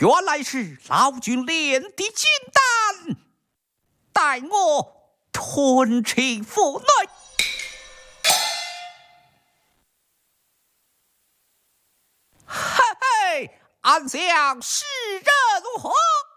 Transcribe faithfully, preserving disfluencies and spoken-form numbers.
原来是老君炼的金丹，待我吞进腹内。嘿嘿，安详，世人如何？